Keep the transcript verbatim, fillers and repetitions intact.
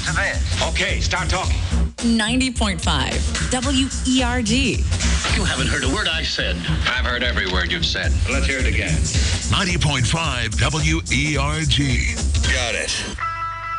to this. Okay, start talking. ninety point five W E R G. You haven't heard a word I said. I've heard every word you've said. Let's hear it again. ninety point five W E R G. Got it.